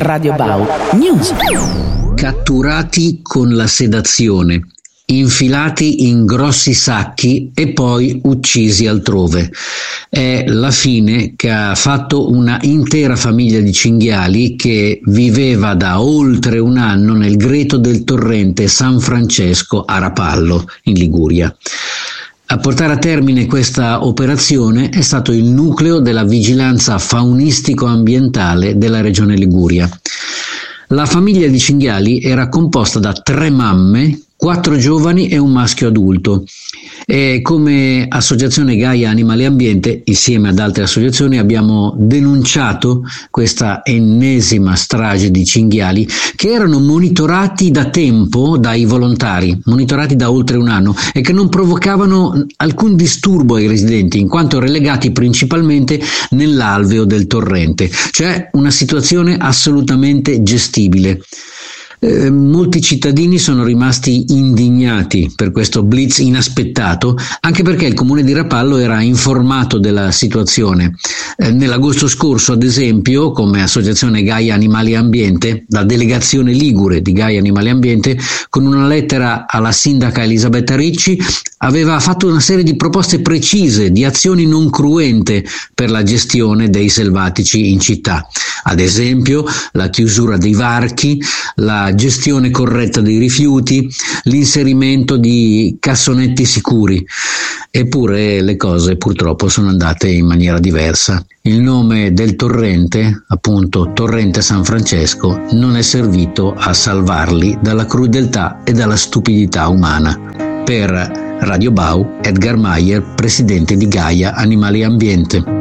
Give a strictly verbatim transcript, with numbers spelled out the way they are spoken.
Radio Bau News. Catturati con la sedazione, infilati in grossi sacchi e poi uccisi altrove. È la fine che ha fatto una intera famiglia di cinghiali che viveva da oltre un anno nel greto del torrente San Francesco a Rapallo, in Liguria. A portare a termine questa operazione è stato il nucleo della vigilanza faunistico-ambientale della regione Liguria. La famiglia di cinghiali era composta da tre mamme, quattro giovani e un maschio adulto. E come Associazione Gaia Animali e Ambiente, insieme ad altre associazioni, abbiamo denunciato questa ennesima strage di cinghiali che erano monitorati da tempo dai volontari, monitorati da oltre un anno, e che non provocavano alcun disturbo ai residenti, in quanto relegati principalmente nell'alveo del torrente, cioè una situazione assolutamente gestibile. Eh, molti cittadini sono rimasti indignati per questo blitz inaspettato, anche perché il comune di Rapallo era informato della situazione. Eh, nell'agosto scorso, ad esempio, come Associazione Gaia Animali e Ambiente, la delegazione ligure di Gaia Animali e Ambiente, con una lettera alla sindaca Elisabetta Ricci, aveva fatto una serie di proposte precise di azioni non cruente per la gestione dei selvatici in città. Ad esempio, la chiusura dei varchi, la gestione corretta dei rifiuti, l'inserimento di cassonetti sicuri. Eppure le cose purtroppo sono andate in maniera diversa. Il nome del torrente, appunto Torrente San Francesco, non è servito a salvarli dalla crudeltà e dalla stupidità umana. Per Radio Bau, Edgar Meyer, presidente di Gaia Animali e Ambiente.